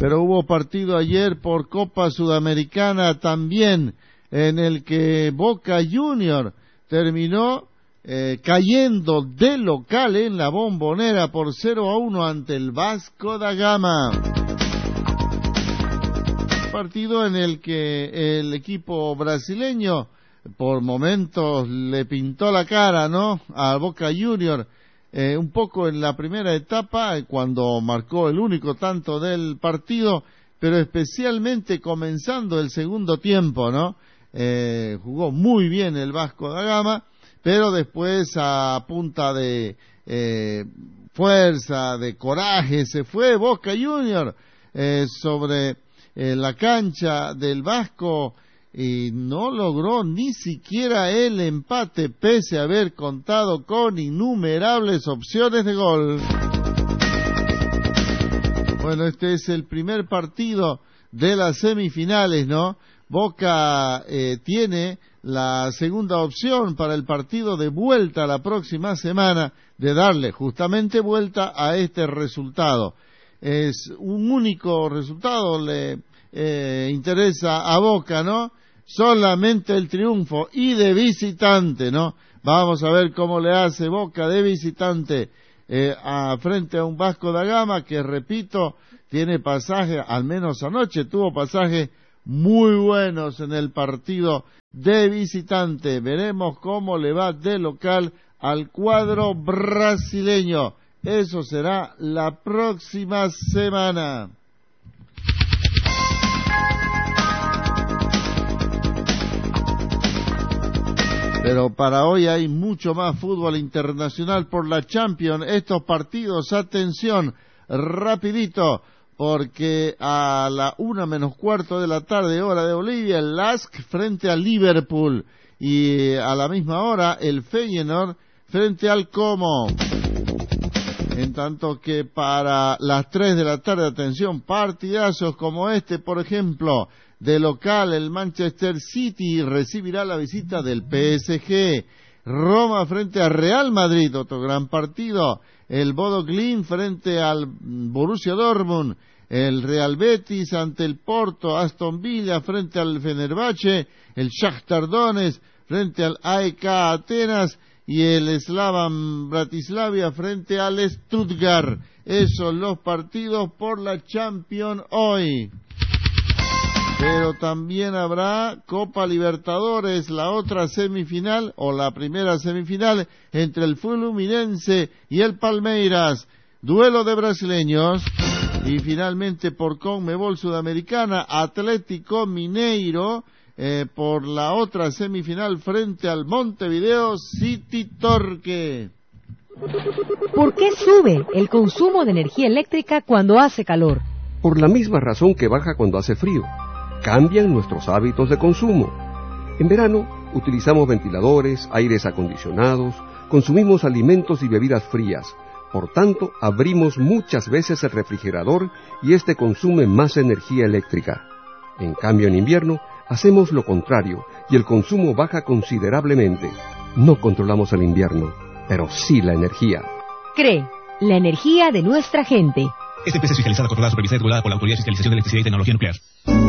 Pero hubo partido ayer por Copa Sudamericana también, en el que Boca Junior terminó cayendo de local en la Bombonera por 0-1 ante el Vasco da Gama. Partido en el que el equipo brasileño por momentos le pintó la cara, ¿no?, a Boca Junior, un poco en la primera etapa, cuando marcó el único tanto del partido, pero especialmente comenzando el segundo tiempo, ¿no? Jugó muy bien el Vasco da Gama, pero después a punta de fuerza, de coraje, se fue Boca Junior sobre la cancha del Vasco y no logró ni siquiera el empate, pese a haber contado con innumerables opciones de gol. Bueno, este es el primer partido de las semifinales, ¿no? Boca tiene la segunda opción para el partido de vuelta la próxima semana, de darle justamente vuelta a este resultado. Es un único resultado, le interesa a Boca, ¿no? Solamente el triunfo, y de visitante, ¿no? Vamos a ver cómo le hace Boca de visitante frente a un Vasco da Gama que, repito, tiene pasaje, al menos anoche tuvo pasajes muy buenos en el partido de visitante. Veremos cómo le va de local al cuadro brasileño. Eso será la próxima semana. Pero para hoy hay mucho más fútbol internacional por la Champions. Estos partidos, atención, rapidito, porque a la 1:15 de la tarde, hora de Bolivia, el LASK frente al Liverpool, y a la misma hora el Feyenoord frente al Como. En tanto que para las 3 de la tarde, atención, partidazos como este, por ejemplo, de local, el Manchester City recibirá la visita del PSG. Roma frente a Real Madrid, otro gran partido. El Bodo Glimt frente al Borussia Dortmund. El Real Betis ante el Porto. Aston Villa frente al Fenerbahce. El Shakhtar Donetsk frente al AEK Atenas. Y el Slavan Bratislava frente al Stuttgart. Esos los partidos por la Champions hoy. Pero también habrá Copa Libertadores, la otra semifinal, o la primera semifinal, entre el Fluminense y el Palmeiras. Duelo de brasileños. Y finalmente por Conmebol Sudamericana, Atlético Mineiro, por la otra semifinal frente al Montevideo City Torque. ¿Por qué sube el consumo de energía eléctrica cuando hace calor? Por la misma razón que baja cuando hace frío. Cambian nuestros hábitos de consumo. En verano utilizamos ventiladores, aires acondicionados, consumimos alimentos y bebidas frías. Por tanto, abrimos muchas veces el refrigerador y este consume más energía eléctrica. En cambio, en invierno hacemos lo contrario y el consumo baja considerablemente. No controlamos el invierno, pero sí la energía. CRE, la energía de nuestra gente. Esta empresa es fiscalizada, controlada, supervisada y regulada por la Autoridad de Fiscalización de Electricidad y Tecnología Nuclear.